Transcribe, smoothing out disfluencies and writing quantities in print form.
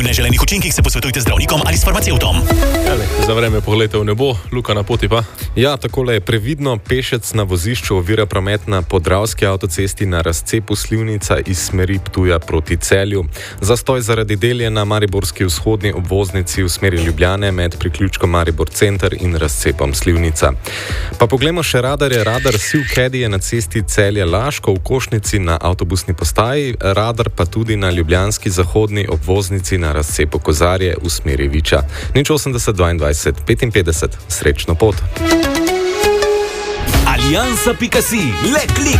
neželenih učinkih se posvetujte z zdravnikom ali s farmacevtom. Za vreme pogledajte v nebo, Luka na poti pa. Ja, takole je previdno, pešec na vozišču ovira promet na Podravski avtocesti na razcepu Slivnica iz smeri Ptuja proti Celju. Zastoj zaradi delje na mariborski vzhodni obvoznici v smeri Ljubljane med priključkom Maribor Center in razcepom Slivnica. Pa poglejmo še radarje. Radar Siv Kedi je na cesti Celje-Laško v Košnici na avtobusni postaji, radar pa tudi na ljubljanski zahodni obvoznici na razcepu Kozarje v smeri Viča. 80 22 55. Srečno pot. Aliansa.si, le klik.